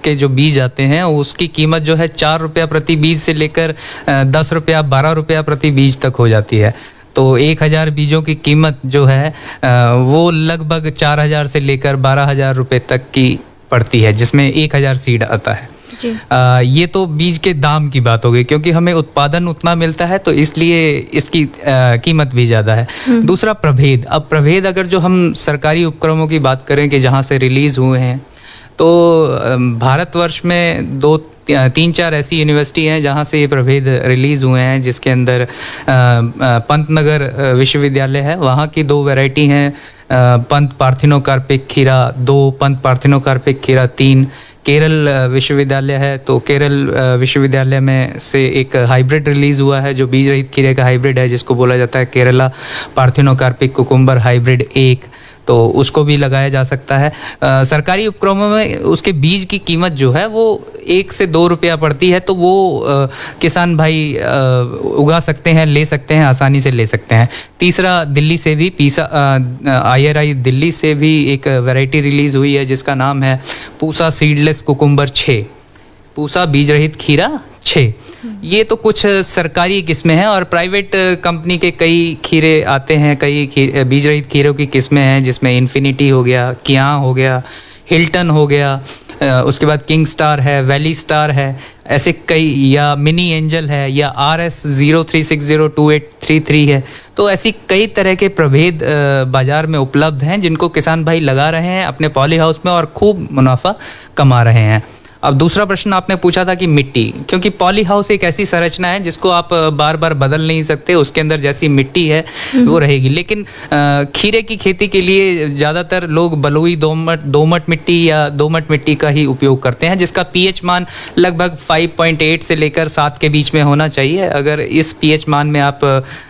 के जो बीज आते हैं उसकी कीमत जो है 4 रुपया प्रति बीज से लेकर 10 रुपया 12 रुपया प्रति बीज तक हो जाती है। तो 1000 बीजों की कीमत जो है वो लगभग 4000 से लेकर 12000 रुपये तक की पड़ती है, जिसमें 1000 सीड आता है। ये तो बीज के दाम की बात हो गई, क्योंकि हमें उत्पादन उतना मिलता है तो इसलिए इसकी कीमत भी ज़्यादा है। दूसरा प्रभेद। अब प्रभेद अगर जो हम सरकारी उपक्रमों की बात करें कि जहाँ से रिलीज़ हुए हैं, तो भारतवर्ष में 3-4 ऐसी यूनिवर्सिटी हैं जहाँ से ये प्रभेद रिलीज़ हुए हैं, जिसके अंदर पंतनगर विश्वविद्यालय है, वहाँ की 2 वैरायटी हैं, पंत पार्थिनोकार्पिक खीरा 2, पंत पार्थिनोकार्पिक खीरा 3। केरल विश्वविद्यालय है, तो केरल विश्वविद्यालय में से एक हाइब्रिड रिलीज़ हुआ है जो बीज रहित खीरे का हाइब्रिड है, जिसको बोला जाता है केरला पार्थिनोकार्पिक कुकुम्बर हाइब्रिड 1, तो उसको भी लगाया जा सकता है। सरकारी उपक्रमों में उसके बीज की कीमत जो है वो 1 से 2 रुपया पड़ती है, तो वो किसान भाई उगा सकते हैं, ले सकते हैं, आसानी से ले सकते हैं। तीसरा, दिल्ली से भी IRI दिल्ली से भी एक वैरायटी रिलीज़ हुई है जिसका नाम है पूसा सीडलेस कुकुम्बर 6, पूसा बीज रहित खीरा 6। ये तो कुछ सरकारी किस्में हैं, और प्राइवेट कंपनी के कई खीरे आते हैं, कई बीज रहित खीरों की किस्में हैं, जिसमें इन्फिनिटी हो गया, कियां हो गया, हिल्टन हो गया, उसके बाद किंग स्टार है, वैली स्टार है, ऐसे कई, या मिनी एंजल है, या RS 03602833 है। तो ऐसी कई तरह के प्रभेद बाजार में उपलब्ध हैं जिनको किसान भाई लगा रहे हैं अपने पॉली हाउस में और खूब मुनाफा कमा रहे हैं। अब दूसरा प्रश्न आपने पूछा था कि मिट्टी, क्योंकि पॉली हाउस एक ऐसी संरचना है जिसको आप बार बार बदल नहीं सकते, उसके अंदर जैसी मिट्टी है वो रहेगी। लेकिन खीरे की खेती के लिए ज़्यादातर लोग बलुई दोमट मिट्टी या दोमट मिट्टी का ही उपयोग करते हैं, जिसका pH मान लगभग 5.8 से लेकर 7 के बीच में होना चाहिए। अगर इस pH मान में आप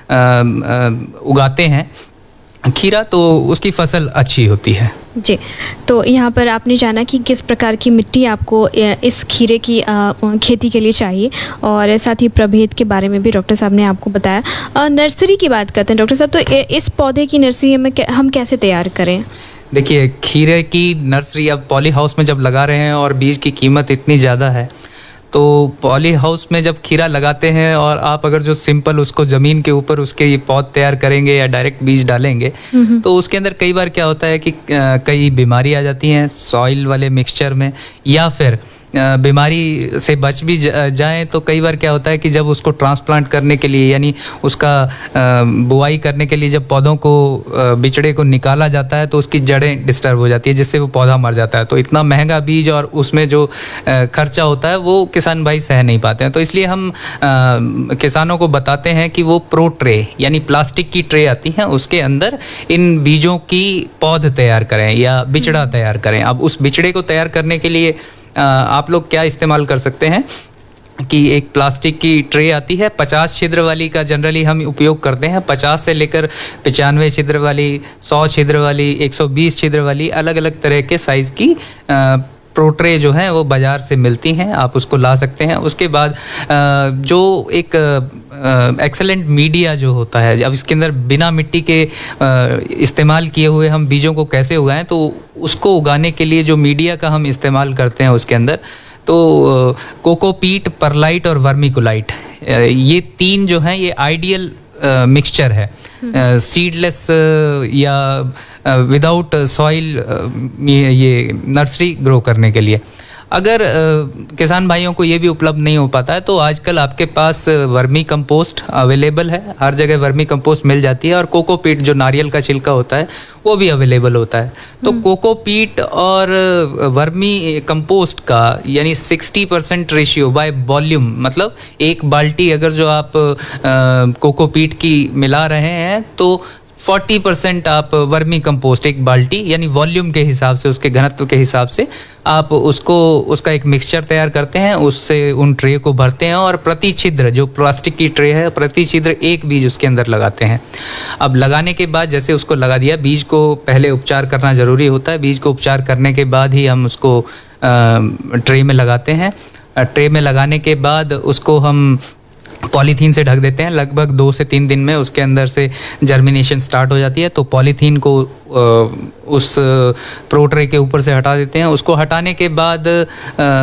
उगाते हैं खीरा तो उसकी फसल अच्छी होती है। जी, तो यहाँ पर आपने जाना कि किस प्रकार की मिट्टी आपको इस खीरे की खेती के लिए चाहिए, और साथ ही प्रभेद के बारे में भी डॉक्टर साहब ने आपको बताया। नर्सरी की बात करते हैं डॉक्टर साहब, तो इस पौधे की नर्सरी में हम कैसे तैयार करें? देखिए, खीरे की नर्सरी अब पॉली हाउस में जब लगा रहे हैं और बीज की कीमत इतनी ज़्यादा है, तो पॉली हाउस में जब खीरा लगाते हैं और आप अगर जो सिंपल उसको ज़मीन के ऊपर उसके ये पौध तैयार करेंगे या डायरेक्ट बीज डालेंगे, तो उसके अंदर कई बार क्या होता है कि कई बीमारी आ जाती हैं सॉइल वाले मिक्सचर में, या फिर बीमारी से बच भी जाएं तो कई बार क्या होता है कि जब उसको ट्रांसप्लांट करने के लिए, यानी उसका बुआई करने के लिए जब पौधों को बिचड़े को निकाला जाता है तो उसकी जड़ें डिस्टर्ब हो जाती है, जिससे वो पौधा मर जाता है। तो इतना महंगा बीज और उसमें जो खर्चा होता है वो किसान भाई सह नहीं पाते हैं। तो इसलिए हम किसानों को बताते हैं कि वो प्रो ट्रे यानी प्लास्टिक की ट्रे आती हैं, उसके अंदर इन बीजों की पौध तैयार करें या बिचड़ा तैयार करें। अब उस बिचड़े को तैयार करने के लिए आप लोग क्या इस्तेमाल कर सकते हैं कि एक प्लास्टिक की ट्रे आती है, 50 छिद्र वाली का जनरली हम उपयोग करते हैं। 50 से लेकर 95 छिद्र वाली, 100 छिद्र वाली, 120 छिद्र वाली, अलग अलग तरह के साइज़ की प्रो ट्रे जो हैं वो बाज़ार से मिलती हैं, आप उसको ला सकते हैं। उसके बाद जो एक एक्सेलेंट मीडिया जो होता है, अब इसके अंदर बिना मिट्टी के इस्तेमाल किए हुए हम बीजों को कैसे उगाएं, तो उसको उगाने के लिए जो मीडिया का हम इस्तेमाल करते हैं उसके अंदर तो कोकोपीट, परलाइट और वर्मिकुलाइट, ये 3 जो हैं ये आइडियल मिक्सचर है सीडलेस या विदाउट सॉइल ये नर्सरी ग्रो करने के लिए। अगर किसान भाइयों को ये भी उपलब्ध नहीं हो पाता है तो आजकल आपके पास वर्मी कंपोस्ट अवेलेबल है, हर जगह वर्मी कंपोस्ट मिल जाती है, और कोकोपीट जो नारियल का छिलका होता है वो भी अवेलेबल होता है। तो कोकोपीट और वर्मी कंपोस्ट का यानी 60% रेशियो बाय वॉल्यूम, मतलब 1 बाल्टी अगर जो आप कोकोपीट की मिला रहे हैं तो 40% आप वर्मी कंपोस्ट 1 बाल्टी यानी वॉल्यूम के हिसाब से, उसके घनत्व के हिसाब से आप उसका एक मिक्सचर तैयार करते हैं, उससे उन ट्रे को भरते हैं और प्रति छिद्र, जो प्लास्टिक की ट्रे है, प्रति छिद्र 1 बीज उसके अंदर लगाते हैं। अब लगाने के बाद जैसे उसको लगा दिया, बीज को पहले उपचार करना ज़रूरी होता है। बीज को उपचार करने के बाद ही हम उसको ट्रे में लगाते हैं। ट्रे में लगाने के बाद उसको हम पॉलीथीन से ढक देते हैं। लगभग 2 से 3 दिन में उसके अंदर से जर्मिनेशन स्टार्ट हो जाती है। तो पॉलीथीन को उस प्रो ट्रे के ऊपर से हटा देते हैं। उसको हटाने के बाद